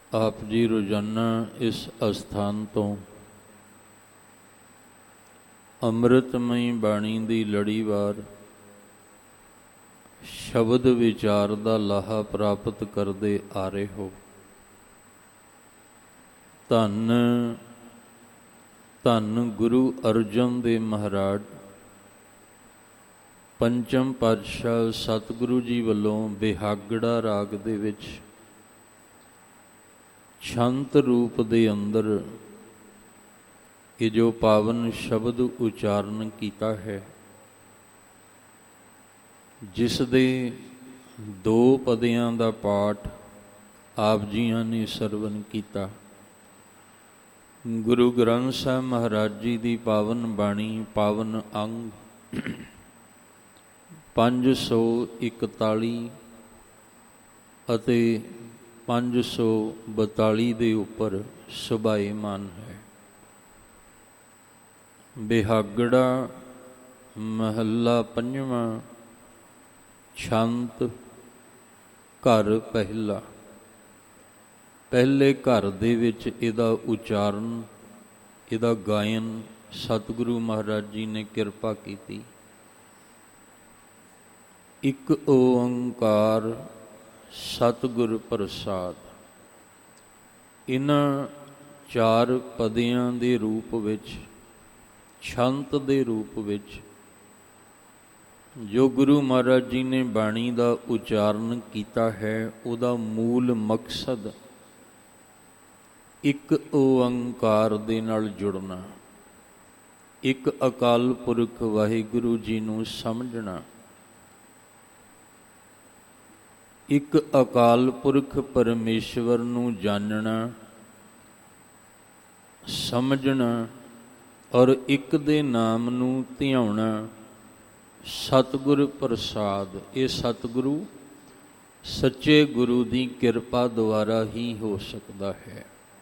ਆਪ ਜੀ ਰੋਜ਼ਾਨਾ ਇਸ ਅਸਥਾਨ ਤੋਂ ਅੰਮ੍ਰਿਤਮਈ ਬਾਣੀ ਦੀ ਲੜੀਵਾਰ ਸ਼ਬਦ ਵਿਚਾਰ ਦਾ ਲਾਹਾ ਪ੍ਰਾਪਤ ਕਰਦੇ ਆ ਰਹੇ ਹੋ। ਧੰਨ ਧੰਨ ਗੁਰੂ ਅਰਜਨ ਦੇਵ ਮਹਾਰਾਜ ਪੰਚਮ ਪਾਤਸ਼ਾਹ ਸਤਿਗੁਰੂ ਜੀ ਵੱਲੋਂ ਬਿਹਾਗੜਾ ਰਾਗ ਦੇ ਵਿੱਚ ਛੰਤ ਰੂਪ ਦੇ ਅੰਦਰ ਇਹ ਜੋ ਪਾਵਨ ਸ਼ਬਦ ਉਚਾਰਨ ਕੀਤਾ ਹੈ, ਜਿਸ ਦੇ 2 ਪਦਿਆਂ ਦਾ ਪਾਠ ਆਪ ਜੀਆਂ ਨੇ ਸਰਵਨ ਕੀਤਾ। ਗੁਰੂ ਗ੍ਰੰਥ ਸਾਹਿਬ ਮਹਾਰਾਜ ਜੀ ਦੀ ਪਾਵਨ ਬਾਣੀ, ਪਾਵਨ ਅੰਗ 541 ਅਤੇ 542 ਦੇ ਉੱਪਰ ਸੁਭਾਏਮਾਨ ਹੈ। ਬਿਹਾਗੜਾ ਮਹੱਲਾ ਪੰਜਵਾਂ, ਛੰਤ ਘਰ ਪਹਿਲਾ। ਪਹਿਲੇ ਘਰ ਦੇ ਵਿੱਚ ਇਹਦਾ ਉਚਾਰਨ, ਇਹਦਾ ਗਾਇਨ ਸਤਿਗੁਰੂ ਮਹਾਰਾਜ ਜੀ ਨੇ ਕਿਰਪਾ ਕੀਤੀ। ਇੱਕ ਓੰਕਾਰ ਸਤਿਗੁਰ ਪ੍ਰਸਾਦ। ਇਹਨਾਂ 4 ਪਦਿਆਂ ਦੇ ਰੂਪ ਵਿੱਚ, ਛੰਤ ਦੇ ਰੂਪ ਵਿੱਚ ਜੋ ਗੁਰੂ ਮਹਾਰਾਜ ਜੀ ਨੇ ਬਾਣੀ ਦਾ ਉਚਾਰਨ ਕੀਤਾ ਹੈ, ਉਹਦਾ ਮੂਲ ਮਕਸਦ ਇੱਕ ਓੰਕਾਰ ਦੇ ਨਾਲ ਜੁੜਨਾ, ਇੱਕ ਅਕਾਲ ਪੁਰਖ ਵਾਹਿਗੁਰੂ ਜੀ ਨੂੰ ਸਮਝਣਾ, ਇੱਕ ਅਕਾਲ ਪੁਰਖ ਪਰਮੇਸ਼ਵਰ ਨੂੰ ਜਾਣਨਾ, ਸਮਝਣਾ ਔਰ ਇੱਕ ਦੇ ਨਾਮ ਨੂੰ ਧਿਆਉਣਾ। ਸਤਿਗੁਰ ਪ੍ਰਸਾਦ, ਇਹ ਸਤਿਗੁਰੂ ਸੱਚੇ ਗੁਰੂ ਦੀ ਕਿਰਪਾ ਦੁਆਰਾ ਹੀ ਹੋ ਸਕਦਾ ਹੈ।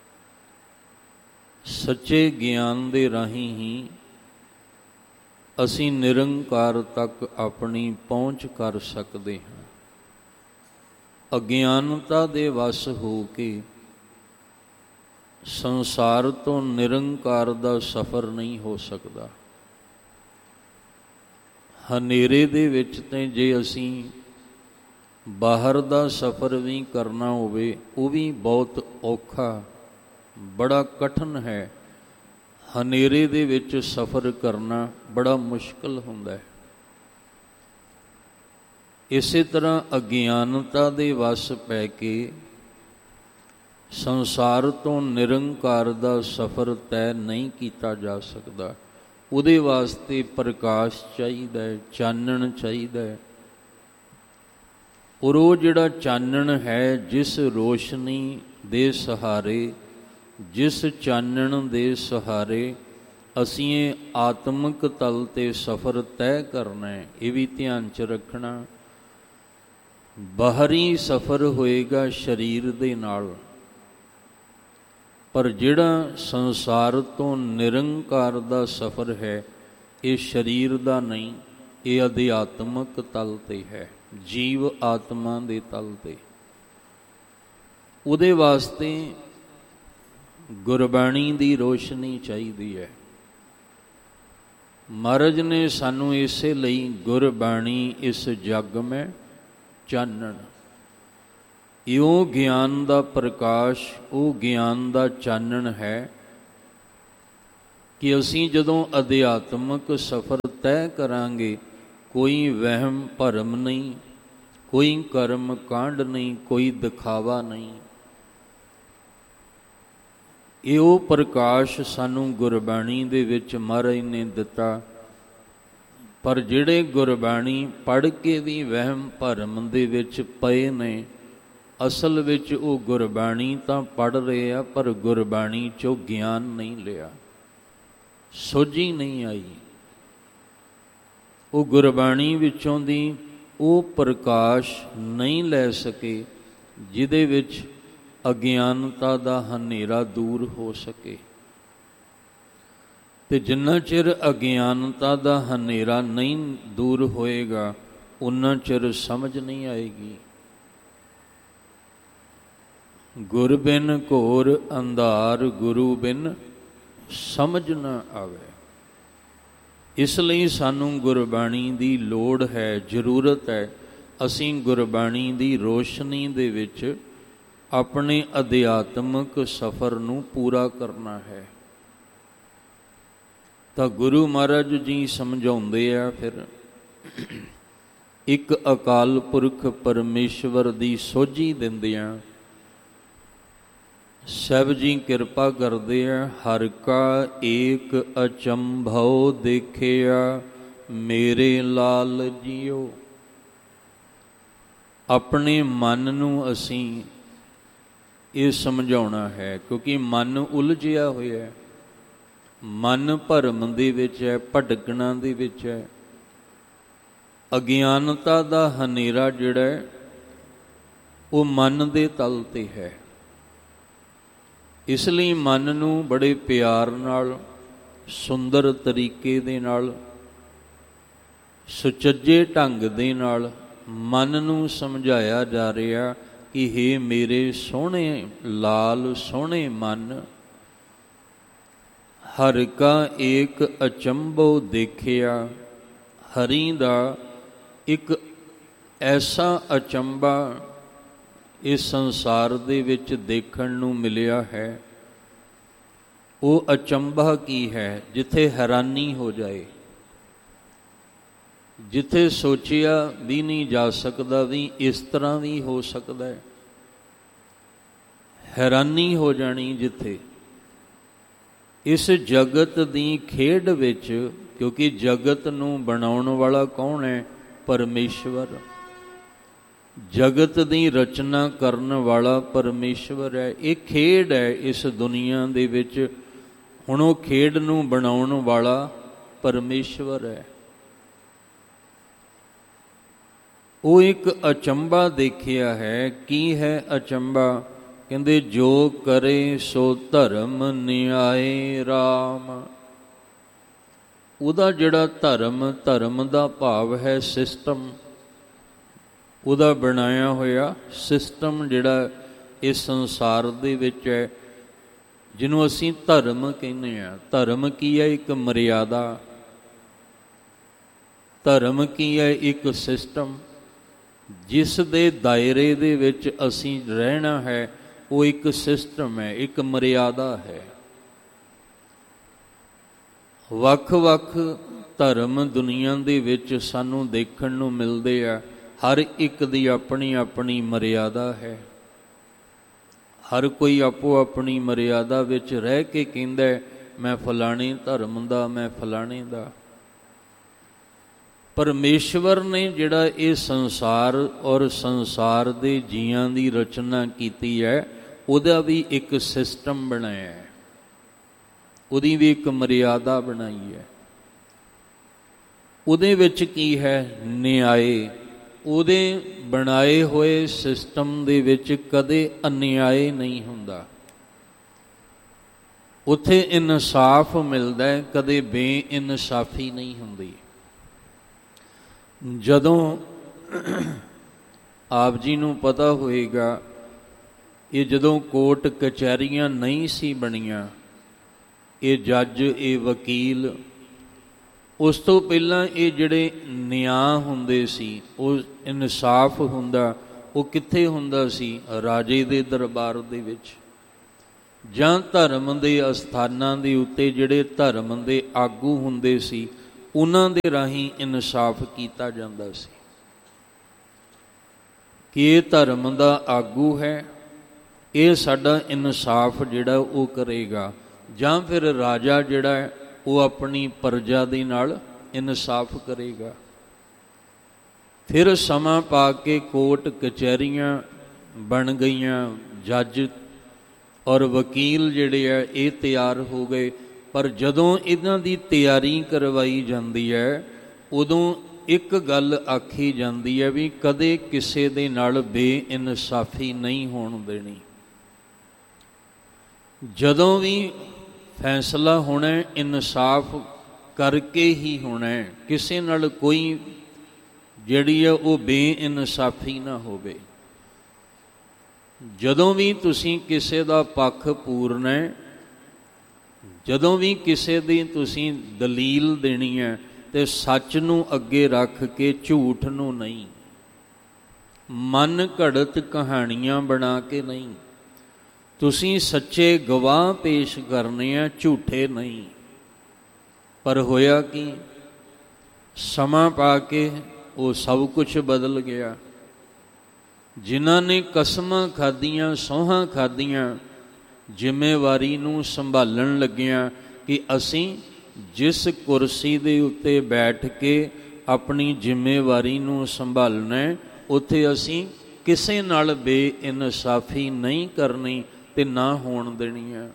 ਸੱਚੇ ਗਿਆਨ ਦੇ ਰਾਹੀਂ ਹੀ ਅਸੀਂ ਨਿਰੰਕਾਰ ਤੱਕ ਆਪਣੀ ਪਹੁੰਚ ਕਰ ਸਕਦੇ ਹਾਂ। ਅਗਿਆਨਤਾ ਦੇ ਵਸ ਹੋ ਕੇ ਸੰਸਾਰ ਤੋਂ ਨਿਰੰਕਾਰ ਦਾ ਸਫ਼ਰ ਨਹੀਂ ਹੋ ਸਕਦਾ। ਹਨੇਰੇ ਦੇ ਵਿੱਚ ਤੇ ਜੇ ਅਸੀਂ ਬਾਹਰ ਦਾ ਸਫ਼ਰ ਵੀ ਕਰਨਾ ਹੋਵੇ, ਉਹ ਵੀ ਬਹੁਤ ਔਖਾ, ਬੜਾ ਕਠਿਨ ਹੈ। ਹਨੇਰੇ ਦੇ ਵਿੱਚ ਸਫ਼ਰ ਕਰਨਾ ਬੜਾ ਮੁਸ਼ਕਲ ਹੁੰਦਾ ਹੈ। ਇਸੇ ਤਰ੍ਹਾਂ ਅਗਿਆਨਤਾ ਦੇ ਵਸ ਪੈ ਕੇ ਸੰਸਾਰ ਤੋਂ ਨਿਰੰਕਾਰ ਦਾ ਸਫ਼ਰ ਤੈਅ ਨਹੀਂ ਕੀਤਾ ਜਾ ਸਕਦਾ। ਉਹਦੇ ਵਾਸਤੇ ਪ੍ਰਕਾਸ਼ ਚਾਹੀਦਾ ਹੈ, ਚਾਨਣ ਚਾਹੀਦਾ ਹੈ। ਔਰ ਉਹ ਜਿਹੜਾ ਚਾਨਣ ਹੈ, ਜਿਸ ਰੋਸ਼ਨੀ ਦੇ ਸਹਾਰੇ, ਜਿਸ ਚਾਨਣ ਦੇ ਸਹਾਰੇ ਅਸੀਂ ਇਹ ਆਤਮਿਕ ਤਲ 'ਤੇ ਸਫ਼ਰ ਤੈਅ ਕਰਨਾ ਹੈ, ਇਹ ਵੀ ਧਿਆਨ 'ਚ ਰੱਖਣਾ। ਬਾਹਰੀ ਸਫ਼ਰ ਹੋਏਗਾ ਸਰੀਰ ਦੇ ਨਾਲ, ਪਰ ਜਿਹੜਾ ਸੰਸਾਰ ਤੋਂ ਨਿਰੰਕਾਰ ਦਾ ਸਫ਼ਰ ਹੈ, ਇਹ ਸਰੀਰ ਦਾ ਨਹੀਂ, ਇਹ ਅਧਿਆਤਮਿਕ ਤਲ 'ਤੇ ਹੈ, ਜੀਵ ਆਤਮਾ ਦੇ ਤਲ 'ਤੇ। ਉਹਦੇ ਵਾਸਤੇ ਗੁਰਬਾਣੀ ਦੀ ਰੋਸ਼ਨੀ ਚਾਹੀਦੀ ਹੈ। ਮਹਾਰਾਜ ਨੇ ਸਾਨੂੰ ਇਸੇ ਲਈ ਗੁਰਬਾਣੀ ਇਸ ਜਗ ਮੈਂ ਚਾਨਣ, ਇਉਂ ਗਿਆਨ ਦਾ ਪ੍ਰਕਾਸ਼, ਉਹ ਗਿਆਨ ਦਾ ਚਾਨਣ ਹੈ ਕਿ ਅਸੀਂ ਜਦੋਂ ਅਧਿਆਤਮਿਕ ਸਫ਼ਰ ਤੈਅ ਕਰਾਂਗੇ, ਕੋਈ ਵਹਿਮ ਭਰਮ ਨਹੀਂ, ਕੋਈ ਕਰਮ ਕਾਂਡ ਨਹੀਂ, ਕੋਈ ਦਿਖਾਵਾ ਨਹੀਂ। ਇਹ ਉਹ ਪ੍ਰਕਾਸ਼ ਸਾਨੂੰ ਗੁਰਬਾਣੀ ਦੇ ਵਿੱਚ ਮਹਾਰਾਜ ਨੇ ਦਿੱਤਾ। ਪਰ ਜਿਹੜੇ ਗੁਰਬਾਣੀ ਪੜ੍ਹ ਕੇ ਵੀ ਵਹਿਮ ਭਰਮ ਦੇ ਵਿੱਚ ਪਏ ਨੇ, ਅਸਲ ਵਿੱਚ ਉਹ ਗੁਰਬਾਣੀ ਤਾਂ ਪੜ੍ਹ ਰਹੇ ਆ, ਪਰ ਗੁਰਬਾਣੀ 'ਚੋਂ ਗਿਆਨ ਨਹੀਂ ਲਿਆ, ਸੋਝੀ ਨਹੀਂ ਆਈ। ਉਹ ਗੁਰਬਾਣੀ ਵਿੱਚੋਂ ਦੀ ਉਹ ਪ੍ਰਕਾਸ਼ ਨਹੀਂ ਲੈ ਸਕੇ ਜਿਹਦੇ ਵਿੱਚ ਅਗਿਆਨਤਾ ਦਾ ਹਨੇਰਾ ਦੂਰ ਹੋ ਸਕੇ। ਤੇ ਜਿੰਨਾ ਚਿਰ ਅਗਿਆਨਤਾ ਦਾ ਹਨੇਰਾ ਨਹੀਂ ਦੂਰ ਹੋਏਗਾ, ਉਨਾ ਚਿਰ ਸਮਝ ਨਹੀਂ ਆਏਗੀ। ਗੁਰ ਬਿਨ ਘੋਰ ਅੰਧਾਰ, ਗੁਰੂ ਬਿਨ ਸਮਝ ਨਾ ਆਵੇ। ਇਸ ਲਈ ਸਾਨੂੰ ਗੁਰਬਾਣੀ ਦੀ ਲੋੜ ਹੈ, ਜ਼ਰੂਰਤ ਹੈ। ਅਸੀਂ ਗੁਰਬਾਣੀ ਦੀ ਰੋਸ਼ਨੀ ਦੇ ਵਿੱਚ ਆਪਣੇ ਅਧਿਆਤਮਿਕ ਸਫ਼ਰ ਨੂੰ ਪੂਰਾ ਕਰਨਾ ਹੈ। ਤਾਂ ਗੁਰੂ ਮਹਾਰਾਜ ਜੀ ਸਮਝਾਉਂਦੇ ਆ ਫਿਰ, ਇੱਕ ਅਕਾਲ ਪੁਰਖ ਪਰਮੇਸ਼ਵਰ ਦੀ ਸੋਝੀ ਦਿੰਦਿਆਂ ਸਾਹਿਬ ਜੀ ਕਿਰਪਾ ਕਰਦੇ ਆ। ਹਰ ਕਾ ਏਕ ਅਚੰਭਉ ਦੇਖਿਆ, ਮੇਰੇ ਲਾਲ ਜੀਓ। ਆਪਣੇ ਮਨ ਨੂੰ ਅਸੀਂ ਇਹ ਸਮਝਾਉਣਾ ਹੈ, ਕਿਉਂਕਿ ਮਨ ਉਲਝਿਆ ਹੋਇਆ ਹੈ, ਮਨ ਭਰਮ ਦੇ ਵਿੱਚ ਹੈ, ਭਟਕਣਾ ਦੇ ਵਿੱਚ ਹੈ। ਅਗਿਆਨਤਾ ਦਾ ਹਨੇਰਾ ਜਿਹੜਾ ਹੈ ਉਹ ਮਨ ਦੇ ਤਲ ਤੇ ਹੈ। ਇਸ ਲਈ ਮਨ ਨੂੰ ਬੜੇ ਪਿਆਰ ਨਾਲ, ਸੁੰਦਰ ਤਰੀਕੇ ਦੇ ਨਾਲ, ਸੁਚੱਜੇ ਢੰਗ ਦੇ ਨਾਲ ਮਨ ਨੂੰ ਸਮਝਾਇਆ ਜਾ ਰਿਹਾ ਕਿ ਹੇ ਮੇਰੇ ਸੋਹਣੇ ਲਾਲ, ਸੋਹਣੇ ਮਨ, ਹਰਿ ਕਾ ਏਕ ਅਚੰਭਉ ਦੇਖਿਆ। ਹਰੀ ਦਾ ਇੱਕ ਐਸਾ ਅਚੰਭਾ ਇਸ ਸੰਸਾਰ ਦੇ ਵਿੱਚ ਦੇਖਣ ਨੂੰ ਮਿਲਿਆ ਹੈ। ਉਹ ਅਚੰਭਾ ਕੀ ਹੈ? ਜਿੱਥੇ ਹੈਰਾਨੀ ਹੋ ਜਾਏ, ਜਿੱਥੇ ਸੋਚਿਆ ਵੀ ਨਹੀਂ ਜਾ ਸਕਦਾ ਵੀ ਇਸ ਤਰ੍ਹਾਂ ਵੀ ਹੋ ਸਕਦਾ ਹੈ। ਹੈਰਾਨੀ ਹੋ ਜਾਣੀ ਜਿੱਥੇ ਇਸ ਜਗਤ ਦੀ ਖੇਡ ਵਿੱਚ, ਕਿਉਂਕਿ ਜਗਤ ਨੂੰ ਬਣਾਉਣ ਵਾਲਾ ਕੌਣ ਹੈ? ਪਰਮੇਸ਼ਵਰ। ਜਗਤ ਦੀ ਰਚਨਾ ਕਰਨ ਵਾਲਾ ਪਰਮੇਸ਼ਵਰ ਹੈ। ਇਹ ਖੇਡ ਹੈ ਇਸ ਦੁਨੀਆ ਦੇ ਵਿੱਚ। ਹੁਣ ਉਹ ਖੇਡ ਨੂੰ ਬਣਾਉਣ ਵਾਲਾ ਪਰਮੇਸ਼ਵਰ ਹੈ। ਉਹ ਇੱਕ ਅਚੰਭਾ ਦੇਖਿਆ ਹੈ। ਕੀ ਹੈ ਅਚੰਭਾ? ਕਹਿੰਦੇ ਜੋ ਕਰੇ ਸੋ ਧਰਮ ਨਿਆਏ ਰਾਮ। ਉਹਦਾ ਜਿਹੜਾ ਧਰਮ, ਧਰਮ ਦਾ ਭਾਵ ਹੈ ਸਿਸਟਮ, ਉਹਦਾ ਬਣਾਇਆ ਹੋਇਆ ਸਿਸਟਮ ਜਿਹੜਾ ਇਸ ਸੰਸਾਰ ਦੇ ਵਿੱਚ ਹੈ, ਜਿਹਨੂੰ ਅਸੀਂ ਧਰਮ ਕਹਿੰਦੇ ਹਾਂ। ਧਰਮ ਕੀ ਹੈ? ਇੱਕ ਮਰਿਆਦਾ। ਧਰਮ ਕੀ ਹੈ? ਇੱਕ ਸਿਸਟਮ ਜਿਸ ਦੇ ਦਾਇਰੇ ਦੇ ਵਿੱਚ ਅਸੀਂ ਰਹਿਣਾ ਹੈ। ਉਹ ਇੱਕ ਸਿਸਟਮ ਹੈ, ਇੱਕ ਮਰਿਆਦਾ ਹੈ। ਵੱਖ-ਵੱਖ ਧਰਮ ਦੁਨੀਆ ਦੇ ਵਿੱਚ ਸਾਨੂੰ ਦੇਖਣ ਨੂੰ ਮਿਲਦੇ ਆ। ਹਰ ਇੱਕ ਦੀ ਆਪਣੀ ਆਪਣੀ ਮਰਿਆਦਾ ਹੈ। ਹਰ ਕੋਈ ਆਪੋ ਆਪਣੀ ਮਰਿਆਦਾ ਵਿੱਚ ਰਹਿ ਕੇ ਕਹਿੰਦਾ ਮੈਂ ਫਲਾਣੇ ਧਰਮ ਦਾ, ਮੈਂ ਫਲਾਣੇ ਦਾ। ਪਰਮੇਸ਼ਵਰ ਨੇ ਜਿਹੜਾ ਇਹ ਸੰਸਾਰ ਔਰ ਸੰਸਾਰ ਦੇ ਜੀਆਂ ਦੀ ਰਚਨਾ ਕੀਤੀ ਹੈ, ਉਹਦਾ ਵੀ ਇੱਕ ਸਿਸਟਮ ਬਣਾਇਆ ਹੈ, ਉਹਦੀ ਵੀ ਇੱਕ ਮਰਿਆਦਾ ਬਣਾਈ ਹੈ। ਉਹਦੇ ਵਿੱਚ ਕੀ ਹੈ? ਨਿਆਏ। ਉਹਦੇ ਬਣਾਏ ਹੋਏ ਸਿਸਟਮ ਦੇ ਵਿੱਚ ਕਦੇ ਅਨਿਆਏ ਨਹੀਂ ਹੁੰਦਾ। ਉੱਥੇ ਇਨਸਾਫ ਮਿਲਦਾ ਹੈ, ਕਦੇ ਬੇਇਨਸਾਫੀ ਨਹੀਂ ਹੁੰਦੀ। ਜਦੋਂ ਆਪ ਜੀ ਨੂੰ ਪਤਾ ਹੋਏਗਾ, ਇਹ ਜਦੋਂ ਕੋਰਟ ਕਚਹਿਰੀਆਂ ਨਹੀਂ ਸੀ ਬਣੀਆਂ, ਇਹ ਜੱਜ, ਇਹ ਵਕੀਲ, ਉਸ ਤੋਂ ਪਹਿਲਾਂ ਇਹ ਜਿਹੜੇ ਨਿਆਂ ਹੁੰਦੇ ਸੀ, ਉਹ ਇਨਸਾਫ ਹੁੰਦਾ, ਉਹ ਕਿੱਥੇ ਹੁੰਦਾ ਸੀ? ਰਾਜੇ ਦੇ ਦਰਬਾਰ ਦੇ ਵਿੱਚ, ਜਾਂ ਧਰਮ ਦੇ ਅਸਥਾਨਾਂ ਦੇ ਉੱਤੇ ਜਿਹੜੇ ਧਰਮ ਦੇ ਆਗੂ ਹੁੰਦੇ ਸੀ, ਉਹਨਾਂ ਦੇ ਰਾਹੀਂ ਇਨਸਾਫ ਕੀਤਾ ਜਾਂਦਾ ਸੀ ਕਿ ਇਹ ਧਰਮ ਦਾ ਆਗੂ ਹੈ, ਇਹ ਸਾਡਾ ਇਨਸਾਫ ਜਿਹੜਾ ਉਹ ਕਰੇਗਾ। ਜਾਂ ਫਿਰ ਰਾਜਾ ਜਿਹੜਾ ਹੈ ਉਹ ਆਪਣੀ ਪ੍ਰਜਾ ਦੇ ਨਾਲ ਇਨਸਾਫ ਕਰੇਗਾ। ਫਿਰ ਸਮਾਂ ਪਾ ਕੇ ਕੋਰਟ ਕਚਹਿਰੀਆਂ ਬਣ ਗਈਆਂ, ਜੱਜ ਔਰ ਵਕੀਲ ਜਿਹੜੇ ਆ ਇਹ ਤਿਆਰ ਹੋ ਗਏ। ਪਰ ਜਦੋਂ ਇਹਨਾਂ ਦੀ ਤਿਆਰੀ ਕਰਵਾਈ ਜਾਂਦੀ ਹੈ, ਉਦੋਂ ਇੱਕ ਗੱਲ ਆਖੀ ਜਾਂਦੀ ਹੈ ਵੀ ਕਦੇ ਕਿਸੇ ਦੇ ਨਾਲ ਬੇਇਨਸਾਫੀ ਨਹੀਂ ਹੋਣ ਦੇਣੀ। ਜਦੋਂ ਵੀ ਫੈਸਲਾ ਹੋਣਾ, ਇਨਸਾਫ ਕਰਕੇ ਹੀ ਹੋਣਾ। ਕਿਸੇ ਨਾਲ ਕੋਈ ਜਿਹੜੀ ਹੈ ਉਹ ਬੇਇਨਸਾਫੀ ਨਾ ਹੋਵੇ। ਜਦੋਂ ਵੀ ਤੁਸੀਂ ਕਿਸੇ ਦਾ ਪੱਖ ਪੂਰਨਾ, ਜਦੋਂ ਵੀ ਕਿਸੇ ਦੀ ਤੁਸੀਂ ਦਲੀਲ ਦੇਣੀ ਹੈ, ਤੇ ਸੱਚ ਨੂੰ ਅੱਗੇ ਰੱਖ ਕੇ, ਝੂਠ ਨੂੰ ਨਹੀਂ। ਮਨ ਘੜਤ ਕਹਾਣੀਆਂ ਬਣਾ ਕੇ ਨਹੀਂ। ਤੁਸੀਂ ਸੱਚੇ ਗਵਾਹ ਪੇਸ਼ ਕਰਨੇ ਆ, ਝੂਠੇ ਨਹੀਂ। ਪਰ ਹੋਇਆ ਕੀ, ਸਮਾਂ ਪਾ ਕੇ ਉਹ ਸਭ ਕੁਝ ਬਦਲ ਗਿਆ। ਜਿਨ੍ਹਾਂ ਨੇ ਕਸਮਾਂ ਖਾਧੀਆਂ, ਸਹੁੰ ਖਾਧੀਆਂ, ਜ਼ਿੰਮੇਵਾਰੀ ਨੂੰ ਸੰਭਾਲਣ ਲੱਗਿਆਂ ਕਿ ਅਸੀਂ ਜਿਸ ਕੁਰਸੀ ਦੇ ਉੱਤੇ ਬੈਠ ਕੇ ਆਪਣੀ ਜ਼ਿੰਮੇਵਾਰੀ ਨੂੰ ਸੰਭਾਲਣਾ, ਉੱਥੇ ਅਸੀਂ ਕਿਸੇ ਨਾਲ ਬੇਇਨਸਾਫੀ ਨਹੀਂ ਕਰਨੀ ਤੇ ਨਾ ਹੋਣ ਦੇਣੀ ਹੈ।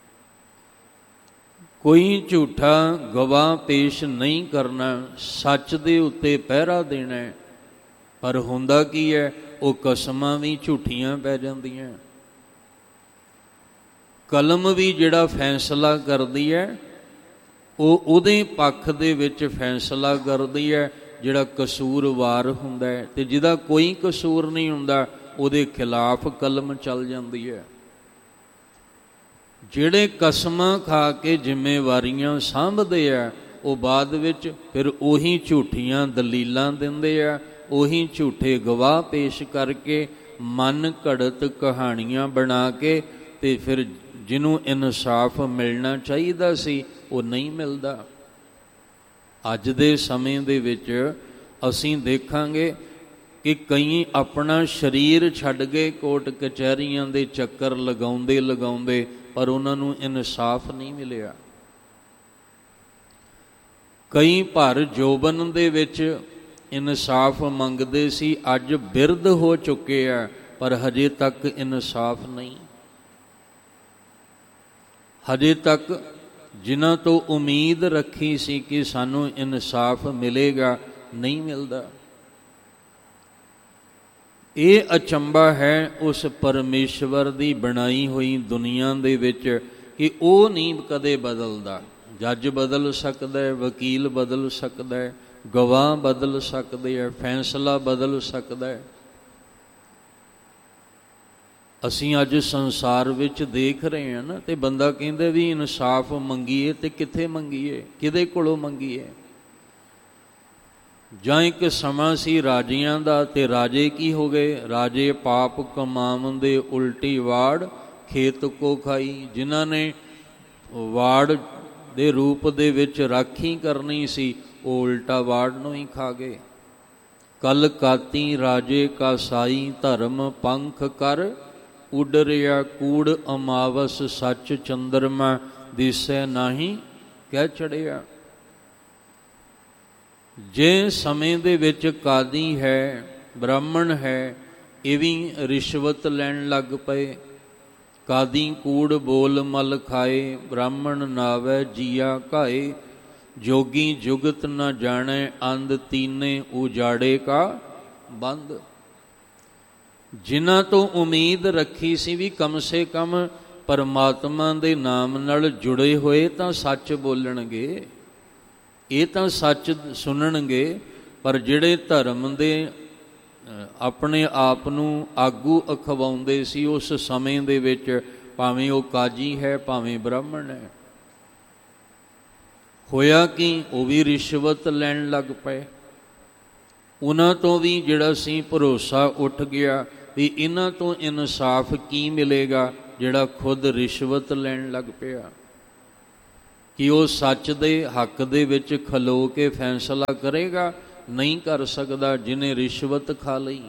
ਕੋਈ ਝੂਠਾ ਗਵਾਹ ਪੇਸ਼ ਨਹੀਂ ਕਰਨਾ, ਸੱਚ ਦੇ ਉੱਤੇ ਪਹਿਰਾ ਦੇਣਾ। ਪਰ ਹੁੰਦਾ ਕੀ ਹੈ, ਉਹ ਕਸਮਾਂ ਵੀ ਝੂਠੀਆਂ ਪੈ ਜਾਂਦੀਆਂ। ਕਲਮ ਵੀ ਜਿਹੜਾ ਫੈਸਲਾ ਕਰਦੀ ਹੈ, ਉਹ ਉਹਦੇ ਪੱਖ ਦੇ ਵਿੱਚ ਫੈਸਲਾ ਕਰਦੀ ਹੈ ਜਿਹੜਾ ਕਸੂਰਵਾਰ ਹੁੰਦਾ ਹੈ, ਤੇ ਜਿਹਦਾ ਕੋਈ ਕਸੂਰ ਨਹੀਂ ਹੁੰਦਾ ਉਹਦੇ ਖਿਲਾਫ ਕਲਮ ਚੱਲ ਜਾਂਦੀ ਹੈ। ਜਿਹੜੇ ਕਸਮਾਂ ਖਾ ਕੇ ਜ਼ਿੰਮੇਵਾਰੀਆਂ ਸਾਂਭਦੇ ਆ, ਉਹ ਬਾਅਦ ਵਿੱਚ ਫਿਰ ਉਹੀ ਝੂਠੀਆਂ ਦਲੀਲਾਂ ਦਿੰਦੇ ਆ, ਉਹੀ ਝੂਠੇ ਗਵਾਹ ਪੇਸ਼ ਕਰਕੇ, ਮਨ ਘੜਤ ਕਹਾਣੀਆਂ ਬਣਾ ਕੇ, ਤੇ ਫਿਰ ਜਿਹਨੂੰ ਇਨਸਾਫ ਮਿਲਣਾ ਚਾਹੀਦਾ ਸੀ ਉਹ ਨਹੀਂ ਮਿਲਦਾ। ਅੱਜ ਦੇ ਸਮੇਂ ਦੇ ਵਿੱਚ ਅਸੀਂ ਦੇਖਾਂਗੇ ਕਿ ਕਈ ਆਪਣਾ ਸਰੀਰ ਛੱਡ ਕੇ ਕੋਰਟ ਕਚਹਿਰੀਆਂ ਦੇ ਚੱਕਰ ਲਗਾਉਂਦੇ ਪਰ ਉਹਨਾਂ ਨੂੰ ਇਨਸਾਫ ਨਹੀਂ ਮਿਲਿਆ। ਕਈ ਭਰ ਜੋਬਨ ਦੇ ਵਿੱਚ ਇਨਸਾਫ ਮੰਗਦੇ ਸੀ, ਅੱਜ ਬਿਰਧ ਹੋ ਚੁੱਕੇ ਆ, ਪਰ ਹਜੇ ਤੱਕ ਇਨਸਾਫ ਨਹੀਂ। ਹਜੇ ਤੱਕ ਜਿਨ੍ਹਾਂ ਤੋਂ ਉਮੀਦ ਰੱਖੀ ਸੀ ਕਿ ਸਾਨੂੰ ਇਨਸਾਫ ਮਿਲੇਗਾ, ਨਹੀਂ ਮਿਲਦਾ। ਇਹ ਅਚੰਭਾ ਹੈ ਉਸ ਪਰਮੇਸ਼ਵਰ ਦੀ ਬਣਾਈ ਹੋਈ ਦੁਨੀਆ ਦੇ ਵਿੱਚ ਕਿ ਉਹ ਨਹੀਂ ਕਦੇ ਬਦਲਦਾ। ਜੱਜ ਬਦਲ ਸਕਦਾ ਹੈ, ਵਕੀਲ ਬਦਲ ਸਕਦਾ ਹੈ, ਗਵਾਹ ਬਦਲ ਸਕਦੇ ਹੈ, ਫੈਸਲਾ ਬਦਲ ਸਕਦਾ ਹੈ। ਅਸੀਂ ਅੱਜ ਸੰਸਾਰ ਵਿੱਚ ਦੇਖ ਰਹੇ ਹਾਂ ਨਾ, ਤੇ ਬੰਦਾ ਕਹਿੰਦਾ ਵੀ ਇਨਸਾਫ ਮੰਗੀਏ, ਤੇ ਕਿੱਥੇ ਮੰਗੀਏ, ਕਿਹਦੇ ਕੋਲੋਂ ਮੰਗੀਏ। ਜਾਂ ਇੱਕ ਸਮਾਂ ਸੀ ਰਾਜਿਆਂ ਦਾ, ਤੇ ਰਾਜੇ ਕੀ ਹੋ ਗਏ, ਰਾਜੇ ਪਾਪ ਕਮਾਵੰਦੇ ਉਲਟੀ ਵਾੜ ਖੇਤ ਕੋ ਖਾਈ। ਜਿਨ੍ਹਾਂ ਨੇ ਵਾੜ ਦੇ ਰੂਪ ਦੇ ਵਿੱਚ ਰਾਖੀ ਕਰਨੀ ਸੀ, ਉਹ ਉਲਟਾ ਵਾੜ ਨੂੰ ਹੀ ਖਾ ਗਏ। ਕਲ ਕਾਤੀ ਰਾਜੇ ਕਾ ਸਾਈ, ਧਰਮ ਪੰਖ ਕਰ ਉੱਡ ਰਿਹਾ ਕੂੜ ਅਮਾਵਸ, ਸੱਚ ਚੰਦਰਮਾ ਦਿਸੈ ਨਾਹੀ ਕਹਿ ਚੜਿਆ। ਜੇ ਸਮੇਂ ਦੇ ਵਿੱਚ ਕਾਦੀ ਹੈ, ਬ੍ਰਾਹਮਣ ਹੈ, ਇਹ ਵੀ ਰਿਸ਼ਵਤ ਲੈਣ ਲੱਗ ਪਏ। ਕਾਦੀ ਕੂੜ ਬੋਲ ਮਲ ਖਾਏ, ਬ੍ਰਾਹਮਣ ਨਾਵੈ ਜੀਆ ਘਾਏ। ਜੋਗੀ ਜੁਗਤ ਨ ਜਾਣੈ, ਅੰਧ ਤੀਨੇ ਉਜਾੜੇ ਕਾ ਬੰਦ। ਜਿਨ੍ਹਾਂ ਤੋਂ ਉਮੀਦ ਰੱਖੀ ਸੀ ਵੀ ਕਮ ਸੇ ਕਮ ਪਰਮਾਤਮਾ ਦੇ ਨਾਮ ਨਾਲ ਜੁੜੇ ਹੋਏ ਤਾਂ ਸੱਚ ਬੋਲਣਗੇ, ਇਹ ਤਾਂ ਸੱਚ ਸੁਣਨਗੇ, ਪਰ ਜਿਹੜੇ ਧਰਮ ਦੇ ਆਪਣੇ ਆਪ ਨੂੰ ਆਗੂ ਅਖਵਾਉਂਦੇ ਸੀ ਉਸ ਸਮੇਂ ਦੇ ਵਿੱਚ, ਭਾਵੇਂ ਉਹ ਕਾਜੀ ਹੈ, ਭਾਵੇਂ ਬ੍ਰਾਹਮਣ ਹੈ, ਹੋਇਆ ਕਿ ਉਹ ਵੀ ਰਿਸ਼ਵਤ ਲੈਣ ਲੱਗ ਪਏ। ਉਹਨਾਂ ਤੋਂ ਵੀ ਜਿਹੜਾ ਸੀ ਭਰੋਸਾ ਉੱਠ ਗਿਆ ਵੀ ਇਹਨਾਂ ਤੋਂ ਇਨਸਾਫ ਕੀ ਮਿਲੇਗਾ, ਜਿਹੜਾ ਖੁਦ ਰਿਸ਼ਵਤ ਲੈਣ ਲੱਗ ਪਿਆ। ਕਿ ਉਹ ਸੱਚ ਦੇ ਹੱਕ ਦੇ ਵਿੱਚ ਖਲੋ ਕੇ ਫੈਸਲਾ ਕਰੇਗਾ, ਨਹੀਂ ਕਰ ਸਕਦਾ ਜਿਹਨੇ ਰਿਸ਼ਵਤ ਖਾ ਲਈ।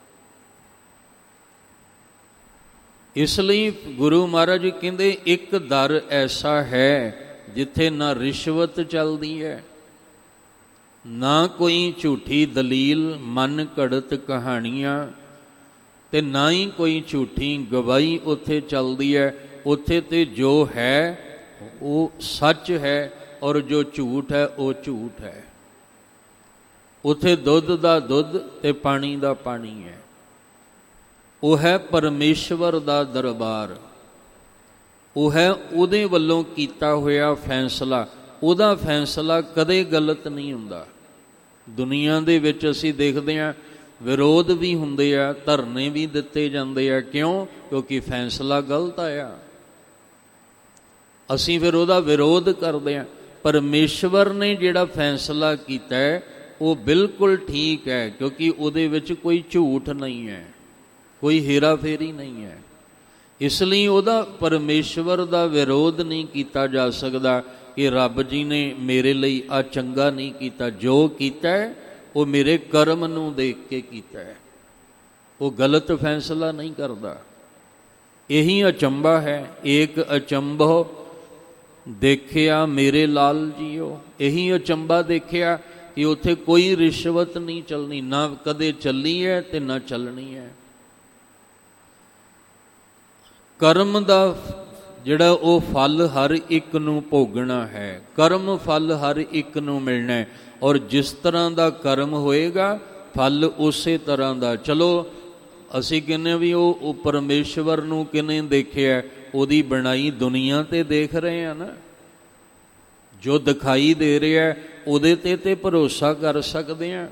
ਇਸ ਲਈ ਗੁਰੂ ਮਹਾਰਾਜ ਕਹਿੰਦੇ ਇੱਕ ਦਰ ਐਸਾ ਹੈ ਜਿੱਥੇ ਨਾ ਰਿਸ਼ਵਤ ਚੱਲਦੀ ਹੈ, ਨਾ ਕੋਈ ਝੂਠੀ ਦਲੀਲ, ਮਨ ਘੜਤ ਕਹਾਣੀਆਂ, ਤੇ ਨਾ ਹੀ ਕੋਈ ਝੂਠੀ ਗਵਾਹੀ ਉੱਥੇ ਚੱਲਦੀ ਹੈ। ਉੱਥੇ ਤੇ ਜੋ ਹੈ ਉਹ ਸੱਚ ਹੈ, ਔਰ ਜੋ ਝੂਠ ਹੈ ਉਹ ਝੂਠ ਹੈ। ਉੱਥੇ ਦੁੱਧ ਦਾ ਦੁੱਧ ਤੇ ਪਾਣੀ ਦਾ ਪਾਣੀ ਹੈ। ਉਹ ਹੈ ਪਰਮੇਸ਼ਵਰ ਦਾ ਦਰਬਾਰ, ਉਹ ਹੈ ਉਹਦੇ ਵੱਲੋਂ ਕੀਤਾ ਹੋਇਆ ਫੈਸਲਾ। ਉਹਦਾ ਫੈਸਲਾ ਕਦੇ ਗਲਤ ਨਹੀਂ ਹੁੰਦਾ। ਦੁਨੀਆ ਦੇ ਵਿੱਚ ਅਸੀਂ ਦੇਖਦੇ ਹਾਂ ਵਿਰੋਧ ਵੀ ਹੁੰਦੇ ਆ, ਧਰਨੇ ਵੀ ਦਿੱਤੇ ਜਾਂਦੇ ਆ। ਕਿਉਂ? ਕਿਉਂਕਿ ਫੈਸਲਾ ਗਲਤ ਆਇਆ, ਅਸੀਂ ਫਿਰ ਉਹਦਾ ਵਿਰੋਧ ਕਰਦੇ ਹਾਂ। ਪਰਮੇਸ਼ਵਰ ਨੇ ਜਿਹੜਾ ਫੈਸਲਾ ਕੀਤਾ ਹੈ ਉਹ ਬਿਲਕੁਲ ਠੀਕ ਹੈ, ਕਿਉਂਕਿ ਉਹਦੇ ਵਿੱਚ ਕੋਈ ਝੂਠ ਨਹੀਂ ਹੈ, ਕੋਈ ਹੇਰਾ ਫੇਰੀ ਨਹੀਂ ਹੈ। ਇਸ ਲਈ ਉਹਦਾ, ਪਰਮੇਸ਼ਵਰ ਦਾ ਵਿਰੋਧ ਨਹੀਂ ਕੀਤਾ ਜਾ ਸਕਦਾ ਕਿ ਰੱਬ ਜੀ ਨੇ ਮੇਰੇ ਲਈ ਆ ਚੰਗਾ ਨਹੀਂ ਕੀਤਾ। ਜੋ ਕੀਤਾ ਹੈ ਉਹ ਮੇਰੇ ਕਰਮ ਨੂੰ ਦੇਖ ਕੇ ਕੀਤਾ ਹੈ, ਉਹ ਗਲਤ ਫੈਸਲਾ ਨਹੀਂ ਕਰਦਾ। ਇਹੀ ਅਚੰਭਾ ਹੈ। ਏਕ ਅਚੰਭੋ ਦੇਖਿਆ ਮੇਰੇ ਲਾਲ ਜੀਓ, ਇਹੀ ਅਚੰਭਾ ਦੇਖਿਆ ਕਿ ਉੱਥੇ ਕੋਈ ਰਿਸ਼ਵਤ ਨਹੀਂ ਚੱਲਣੀ, ਨਾ ਕਦੇ ਚੱਲੀ ਹੈ ਤੇ ਨਾ ਚੱਲਣੀ ਹੈ। ਕਰਮ ਦਾ ਜਿਹੜਾ ਉਹ ਫਲ ਹਰ ਇੱਕ ਨੂੰ ਭੋਗਣਾ ਹੈ, ਕਰਮ ਫਲ ਹਰ ਇੱਕ ਨੂੰ ਮਿਲਣਾ ਹੈ। ਔਰ ਜਿਸ ਤਰ੍ਹਾਂ ਦਾ ਕਰਮ ਹੋਏਗਾ ਫਲ ਉਸੇ ਤਰ੍ਹਾਂ ਦਾ। ਚਲੋ ਅਸੀਂ ਕਹਿੰਦੇ ਵੀ ਉਹ ਪਰਮੇਸ਼ਵਰ ਨੂੰ ਕਿਨੇ ਦੇਖਿਆ? ਉਹਦੀ ਬਣਾਈ ਦੁਨੀਆ ਤੇ ਦੇਖ ਰਹੇ ਆ ਨਾ, ਜੋ ਦਿਖਾਈ ਦੇ ਰਿਹਾ ਉਹਦੇ ਤੇ ਭਰੋਸਾ ਕਰ ਸਕਦੇ ਆ।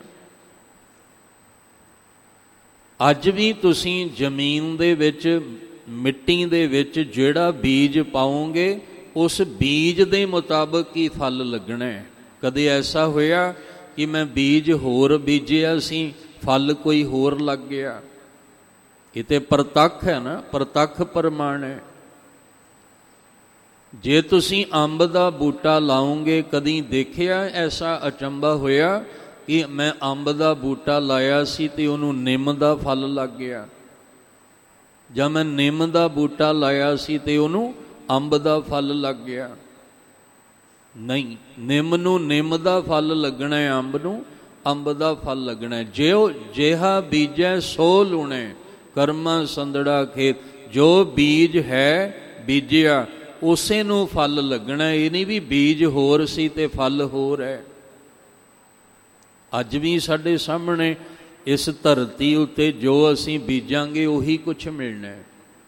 ਅੱਜ ਵੀ ਤੁਸੀਂ ਜ਼ਮੀਨ ਦੇ ਵਿੱਚ, ਮਿੱਟੀ ਦੇ ਵਿੱਚ ਜਿਹੜਾ ਬੀਜ ਪਾਓਗੇ ਉਸ ਬੀਜ ਦੇ ਮੁਤਾਬਕ ਹੀ ਫਲ ਲੱਗਣਾ ਹੈ। ਕਦੇ ਐਸਾ ਹੋਇਆ ਕਿ ਮੈਂ ਬੀਜ ਹੋਰ ਬੀਜਿਆ ਸੀ, ਫਲ ਕੋਈ ਹੋਰ ਲੱਗ ਗਿਆ? ਇਹ ਤੇ ਪ੍ਰਤੱਖ ਹੈ ਨਾ, ਪ੍ਰਤੱਖ ਪ੍ਰਮਾਣ ਹੈ। ਜੇ ਤੁਸੀਂ ਅੰਬ ਦਾ ਬੂਟਾ ਲਾਓਗੇ, ਕਦੀ ਦੇਖਿਆ ਐਸਾ ਅਚੰਭਾ ਹੋਇਆ ਕਿ ਮੈਂ ਅੰਬ ਦਾ ਬੂਟਾ ਲਾਇਆ ਸੀ ਤੇ ਉਹਨੂੰ ਨਿੰਮ ਦਾ ਫਲ ਲੱਗ ਗਿਆ, ਜਾਂ ਮੈਂ ਨਿੰਮ ਦਾ ਬੂਟਾ ਲਾਇਆ ਸੀ ਤੇ ਉਹਨੂੰ ਅੰਬ ਦਾ ਫਲ ਲੱਗ ਗਿਆ? ਨਹੀਂ, ਨਿੰਮ ਨੂੰ ਨਿੰਮ ਦਾ ਫਲ ਲੱਗਣਾ ਹੈ, ਅੰਬ ਨੂੰ ਅੰਬ ਦਾ ਫਲ ਲੱਗਣਾ ਹੈ। ਜਿਹਾ ਬੀਜੈ ਸੋ ਲੂਣੈ, ਕਰਮਾ ਸੰਦੜਾ ਖੇਤ। ਜੋ ਬੀਜ ਹੈ ਬੀਜਿਆ ਉਸੇ ਨੂੰ ਫਲ ਲੱਗਣਾ। ਇਹ ਨਹੀਂ ਵੀ ਬੀਜ ਹੋਰ ਸੀ ਤੇ ਫਲ ਹੋਰ ਹੈ। ਅੱਜ ਵੀ ਸਾਡੇ ਸਾਹਮਣੇ ਇਸ ਧਰਤੀ ਉੱਤੇ ਜੋ ਅਸੀਂ ਬੀਜਾਂਗੇ ਉਹੀ ਕੁਛ ਮਿਲਣਾ ਹੈ।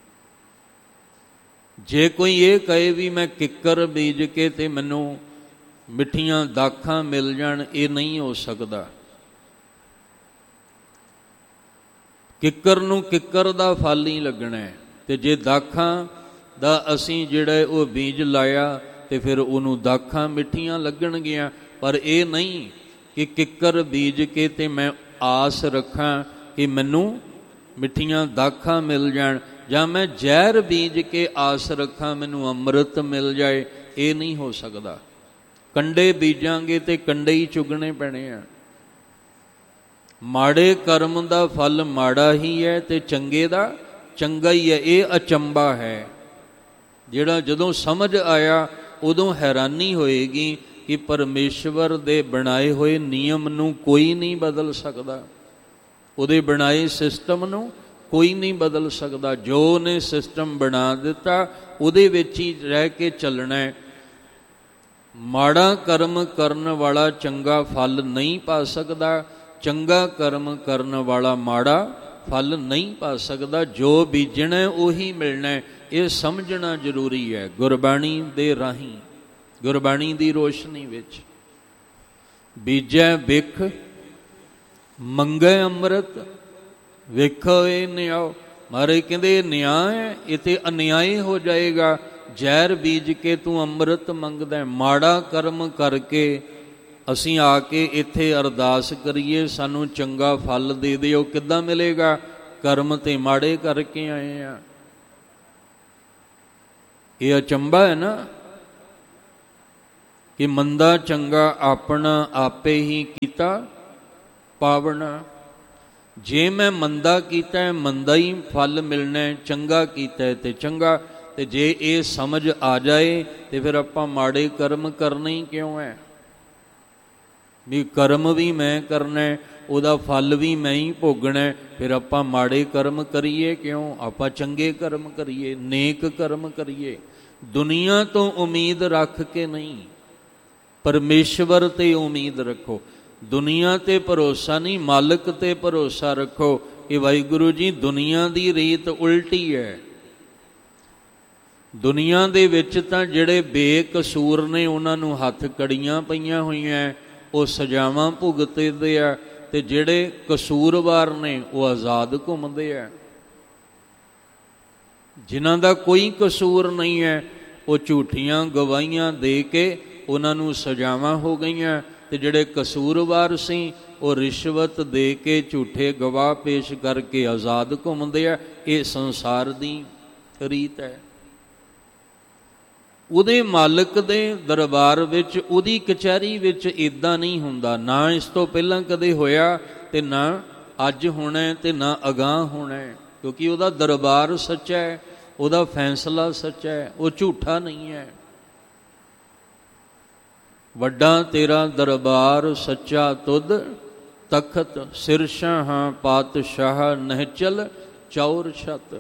ਜੇ ਕੋਈ ਇਹ ਕਹੇ ਵੀ ਮੈਂ ਕਿੱਕਰ ਬੀਜ ਕੇ ਤੇ ਮੈਨੂੰ ਮਿੱਠੀਆਂ ਦਾਖਾਂ ਮਿਲ ਜਾਣ, ਇਹ ਨਹੀਂ ਹੋ ਸਕਦਾ। ਕਿੱਕਰ ਨੂੰ ਕਿੱਕਰ ਦਾ ਫਲ ਹੀ ਲੱਗਣਾ ਹੈ, ਤੇ ਜੇ ਦਾਖਾਂ ਦਾ ਅਸੀਂ ਜਿਹੜਾ ਉਹ ਬੀਜ ਲਾਇਆ ਤੇ ਫਿਰ ਉਹਨੂੰ ਦਾਖਾਂ ਮਿੱਠੀਆਂ ਲੱਗਣਗੀਆਂ। ਪਰ ਇਹ ਨਹੀਂ ਕਿ ਕਿੱਕਰ ਬੀਜ ਕੇ ਤੇ ਮੈਂ ਆਸ ਰੱਖਾਂ ਕਿ ਮੈਨੂੰ ਮਿੱਠੀਆਂ ਦਾਖਾਂ ਮਿਲ ਜਾਣ, ਜਾਂ ਮੈਂ ਜ਼ਹਿਰ ਬੀਜ ਕੇ ਆਸ ਰੱਖਾਂ ਮੈਨੂੰ ਅੰਮ੍ਰਿਤ ਮਿਲ ਜਾਏ। ਇਹ ਨਹੀਂ ਹੋ ਸਕਦਾ। ਕੰਡੇ ਬੀਜਾਂਗੇ ਤੇ ਕੰਡੇ ਹੀ ਚੁਗਣੇ ਪੈਣੇ ਆ। ਮਾੜੇ ਕਰਮ ਦਾ ਫਲ ਮਾੜਾ ਹੀ ਹੈ ਤੇ ਚੰਗੇ ਦਾ ਚੰਗਾ ਹੀ ਹੈ। ਇਹ ਅਚੰਭਾ ਹੈ ਜਿਹੜਾ ਜਦੋਂ ਸਮਝ ਆਇਆ ਉਦੋਂ ਹੈਰਾਨੀ ਹੋਏਗੀ ਕਿ ਪਰਮੇਸ਼ਵਰ ਦੇ ਬਣਾਏ ਹੋਏ ਨਿਯਮ ਨੂੰ ਕੋਈ ਨਹੀਂ ਬਦਲ ਸਕਦਾ, ਉਹਦੇ ਬਣਾਏ ਸਿਸਟਮ ਨੂੰ ਕੋਈ ਨਹੀਂ ਬਦਲ ਸਕਦਾ। ਜੋ ਉਹਨੇ ਸਿਸਟਮ ਬਣਾ ਦਿੱਤਾ ਉਹਦੇ ਵਿੱਚ ਹੀ ਰਹਿ ਕੇ ਚੱਲਣਾ ਹੈ। ਮਾੜਾ ਕਰਮ ਕਰਨ ਵਾਲਾ ਚੰਗਾ ਫਲ ਨਹੀਂ ਪਾ ਸਕਦਾ, ਚੰਗਾ ਕਰਮ ਕਰਨ ਵਾਲਾ ਮਾੜਾ ਫਲ ਨਹੀਂ ਪਾ ਸਕਦਾ। ਜੋ ਬੀਜਣਾ ਉਹੀ ਮਿਲਣਾ, ਇਹ ਸਮਝਣਾ ਜ਼ਰੂਰੀ ਹੈ। ਗੁਰਬਾਣੀ ਦੇ ਰਾਹੀਂ, ਗੁਰਬਾਣੀ ਦੀ ਰੋਸ਼ਨੀ ਵਿੱਚ ਬੀਜੈ ਬਿਖ ਮੰਗੈ ਅੰਮ੍ਰਿਤ, ਵੇਖੋ ਇਹ ਨਿਆਓ। ਮਹਾਰਾਜ ਕਹਿੰਦੇ ਇਹ ਨਿਆਂ ਹੈ, ਇਹ ਤੇ ਅਨਿਆਏ ਹੋ ਜਾਏਗਾ। ਜ਼ਹਿਰ ਬੀਜ ਕੇ ਤੂੰ ਅੰਮ੍ਰਿਤ ਮੰਗਦਾ। ਮਾੜਾ ਕਰਮ ਕਰਕੇ ਅਸੀਂ ਆ ਕੇ ਇੱਥੇ ਅਰਦਾਸ ਕਰੀਏ ਸਾਨੂੰ ਚੰਗਾ ਫਲ ਦੇ ਦਿਓ, ਕਿੱਦਾਂ ਮਿਲੇਗਾ? ਕਰਮ ਤੇ ਮਾੜੇ ਕਰਕੇ ਆਏ ਆ। ਇਹ ਅਚੰਭਾ ਹੈ ਨਾ ਕਿ ਮੰਦਾ ਚੰਗਾ ਆਪਣਾ ਆਪੇ ਹੀ ਕੀਤਾ ਪਾਵਣਾ। ਜੇ ਮੈਂ ਮੰਦਾ ਕੀਤਾ ਮੰਦਾ ਹੀ ਫਲ ਮਿਲਣਾ, ਚੰਗਾ ਕੀਤਾ ਤੇ ਚੰਗਾ। ਤੇ ਜੇ ਇਹ ਸਮਝ ਆ ਜਾਏ ਤੇ ਫਿਰ ਆਪਾਂ ਮਾੜੇ ਕਰਮ ਕਰਨੇ ਹੀ ਕਿਉਂ ਹੈ? ਵੀ ਕਰਮ ਵੀ ਮੈਂ ਕਰਨਾ, ਉਹਦਾ ਫਲ ਵੀ ਮੈਂ ਹੀ ਭੋਗਣਾ, ਫਿਰ ਆਪਾਂ ਮਾੜੇ ਕਰਮ ਕਰੀਏ ਕਿਉਂ? ਆਪਾਂ ਚੰਗੇ ਕਰਮ ਕਰੀਏ, ਨੇਕ ਕਰਮ ਕਰੀਏ। ਦੁਨੀਆ ਤੋਂ ਉਮੀਦ ਰੱਖ ਕੇ ਨਹੀਂ, ਪਰਮੇਸ਼ਵਰ ਤੇ ਉਮੀਦ ਰੱਖੋ। ਦੁਨੀਆ ਤੇ ਭਰੋਸਾ ਨਹੀਂ, ਮਾਲਕ ਤੇ ਭਰੋਸਾ ਰੱਖੋ ਕਿ ਵਾਹਿਗੁਰੂ ਜੀ ਦੁਨੀਆ ਦੀ ਰੀਤ ਉਲਟੀ ਹੈ। ਦੁਨੀਆ ਦੇ ਵਿੱਚ ਤਾਂ ਜਿਹੜੇ ਬੇਕਸੂਰ ਨੇ ਉਹਨਾਂ ਨੂੰ ਹੱਥ ਕੜੀਆਂ ਪਈਆਂ ਹੋਈਆਂ, ਉਹ ਸਜ਼ਾਵਾਂ ਭੁਗਤਦੇ ਆ, ਤੇ ਜਿਹੜੇ ਕਸੂਰਵਾਰ ਨੇ ਉਹ ਆਜ਼ਾਦ ਘੁੰਮਦੇ ਆ। ਜਿਨ੍ਹਾਂ ਦਾ ਕੋਈ ਕਸੂਰ ਨਹੀਂ ਹੈ ਉਹ ਝੂਠੀਆਂ ਗਵਾਹੀਆਂ ਦੇ ਕੇ ਉਹਨਾਂ ਨੂੰ ਸਜ਼ਾਵਾਂ ਹੋ ਗਈਆਂ, ਤੇ ਜਿਹੜੇ ਕਸੂਰਵਾਰ ਸੀ ਉਹ ਰਿਸ਼ਵਤ ਦੇ ਕੇ ਝੂਠੇ ਗਵਾਹ ਪੇਸ਼ ਕਰਕੇ ਆਜ਼ਾਦ ਘੁੰਮਦੇ ਆ। ਇਹ ਸੰਸਾਰ ਦੀ ਰੀਤ ਹੈ। ਉਹਦੇ ਮਾਲਕ ਦੇ ਦਰਬਾਰ ਵਿੱਚ, ਉਹਦੀ ਕਚਹਿਰੀ ਵਿੱਚ ਇੱਦਾਂ ਨਹੀਂ ਹੁੰਦਾ। ਨਾ ਇਸ ਤੋਂ ਪਹਿਲਾਂ ਕਦੇ ਹੋਇਆ ਤੇ ਨਾ ਅੱਜ ਹੋਣਾ ਤੇ ਨਾ ਅਗਾਂਹ ਹੋਣਾ, ਕਿਉਂਕਿ ਉਹਦਾ ਦਰਬਾਰ ਸੱਚਾ ਹੈ, ਉਹਦਾ ਫੈਸਲਾ ਸੱਚਾ ਹੈ, ਉਹ ਝੂਠਾ ਨਹੀਂ ਹੈ। ਵੱਡਾ ਤੇਰਾ ਦਰਬਾਰ ਸੱਚਾ ਤੁਧ ਤਖਤ, ਸਿਰਸ਼ਾਹਾਂ ਪਾਤਸ਼ਾਹ ਨਹਿਚਲ ਚੌਰ ਛਤ।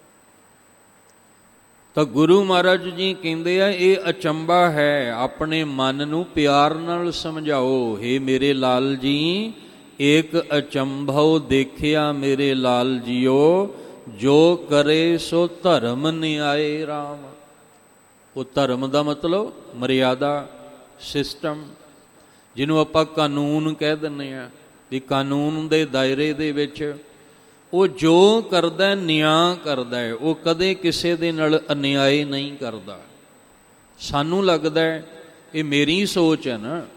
ਤਾਂ ਗੁਰੂ ਮਹਾਰਾਜ ਜੀ ਕਹਿੰਦੇ ਆ ਇਹ ਅਚੰਭਾ ਹੈ, ਆਪਣੇ ਮਨ ਨੂੰ ਪਿਆਰ ਨਾਲ ਸਮਝਾਓ। ਹੇ ਮੇਰੇ ਲਾਲ ਜੀ, ਏਕ ਅਚੰਭਉ ਦੇਖਿਆ ਮੇਰੇ ਲਾਲ ਜੀਓ, ਜੋ ਕਰੇ ਸੋ ਧਰਮ ਨਿਆਏ ਰਾਮ। ਉਹ ਧਰਮ ਦਾ ਮਤਲਬ ਮਰਿਆਦਾ, ਸਿਸਟਮ, ਜਿਹਨੂੰ ਆਪਾਂ ਕਾਨੂੰਨ ਕਹਿ ਦਿੰਦੇ ਹਾਂ, ਵੀ ਕਾਨੂੰਨ ਦੇ ਦਾਇਰੇ ਦੇ ਵਿੱਚ ਉਹ ਜੋ ਕਰਦਾ ਨਿਆਂ ਕਰਦਾ ਹੈ, ਉਹ ਕਦੇ ਕਿਸੇ ਦੇ ਨਾਲ ਅਨਿਆਏ ਨਹੀਂ ਕਰਦਾ। ਸਾਨੂੰ ਲੱਗਦਾ ਇਹ ਮੇਰੀ ਸੋਚ ਹੈ ਨਾ,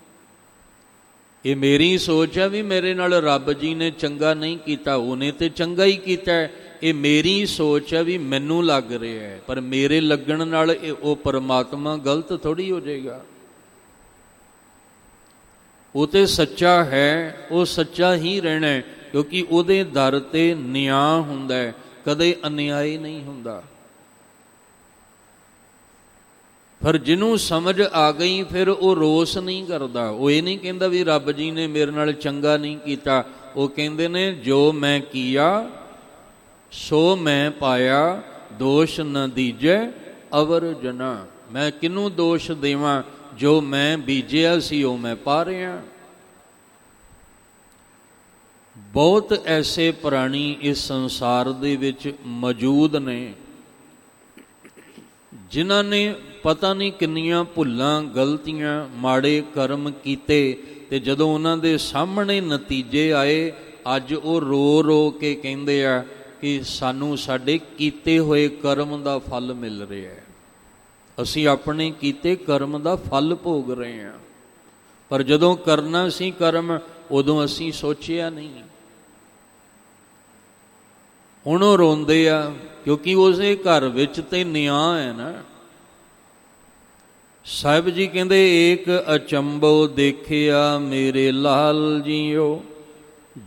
ਇਹ ਮੇਰੀ ਸੋਚ ਹੈ ਵੀ ਮੇਰੇ ਨਾਲ ਰੱਬ ਜੀ ਨੇ ਚੰਗਾ ਨਹੀਂ ਕੀਤਾ, ਉਹਨੇ ਤੇ ਚੰਗਾ ਹੀ ਕੀਤਾ। ਇਹ ਮੇਰੀ ਸੋਚ ਹੈ ਵੀ ਮੈਨੂੰ ਲੱਗ ਰਿਹਾ ਹੈ, ਪਰ ਮੇਰੇ ਲੱਗਣ ਨਾਲ ਉਹ ਪਰਮਾਤਮਾ ਗਲਤ ਥੋੜ੍ਹੀ ਹੋ ਜਾਏਗਾ। ਉਹ ਤੇ ਸੱਚਾ ਹੈ, ਉਹ ਸੱਚਾ ਹੀ ਰਹਿਣਾ, ਕਿਉਂਕਿ ਉਹਦੇ ਦਰ ਤੇ ਨਿਆਂ ਹੁੰਦਾ ਹੈ, ਕਦੇ ਅਨਿਆਏ ਨਹੀਂ ਹੁੰਦਾ। ਪਰ ਜਿਹਨੂੰ ਸਮਝ ਆ ਗਈ ਫਿਰ ਉਹ ਰੋਸ ਨਹੀਂ ਕਰਦਾ। ਉਹ ਇਹ ਨਹੀਂ ਕਹਿੰਦਾ ਵੀ ਰੱਬ ਜੀ ਨੇ ਮੇਰੇ ਨਾਲ ਚੰਗਾ ਨਹੀਂ ਕੀਤਾ। ਉਹ ਕਹਿੰਦੇ ਨੇ ਜੋ ਮੈਂ ਕੀਆ ਸੋ ਮੈਂ ਪਾਇਆ, ਦੋਸ਼ ਨ ਦੀਜੈ ਅਵਰ ਜਨਾ। ਮੈਂ ਕਿਹਨੂੰ ਦੋਸ਼ ਦੇਵਾਂ, ਜੋ ਮੈਂ ਬੀਜਿਆ ਸੀ ਉਹ ਮੈਂ ਪਾ ਰਿਹਾ। ਬਹੁਤ ਐਸੇ ਪ੍ਰਾਣੀ ਇਸ ਸੰਸਾਰ ਦੇ ਵਿੱਚ ਮੌਜੂਦ ਨੇ ਜਿਨ੍ਹਾਂ ਨੇ ਪਤਾ ਨਹੀਂ ਕਿੰਨੀਆਂ ਭੁੱਲਾਂ, ਗਲਤੀਆਂ, ਮਾੜੇ ਕਰਮ ਕੀਤੇ, ਤੇ ਜਦੋਂ ਉਹਨਾਂ ਦੇ ਸਾਹਮਣੇ ਨਤੀਜੇ ਆਏ ਅੱਜ ਉਹ ਰੋ ਰੋ ਕੇ ਕਹਿੰਦੇ ਆ ਕਿ ਸਾਨੂੰ ਸਾਡੇ ਕੀਤੇ ਹੋਏ ਕਰਮ ਦਾ ਫਲ ਮਿਲ ਰਿਹਾ ਹੈ। ਅਸੀਂ ਆਪਣੇ ਕੀਤੇ ਕਰਮ ਦਾ ਫਲ ਭੋਗ ਰਹੇ ਹਾਂ, ਪਰ ਜਦੋਂ ਕਰਨਾ ਸੀ ਕਰਮ ਉਦੋਂ ਅਸੀਂ ਸੋਚਿਆ ਨਹੀਂ। ਹੁਣ ਉਹ ਰੋਂਦੇ ਆ ਕਿਉਂਕਿ ਉਸੇ ਘਰ ਵਿੱਚ ਤੇ ਨਿਆਂ ਹੈ ਨਾ। ਸਾਹਿਬ ਜੀ ਕਹਿੰਦੇ ਏਕ ਅਚੰਭਉ ਦੇਖਿਆ ਮੇਰੇ ਲਾਲ ਜੀਓ,